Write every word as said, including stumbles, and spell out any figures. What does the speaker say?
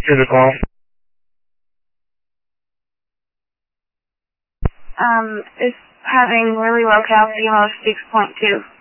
answer the call. Um, it's having really low calcium of six point two.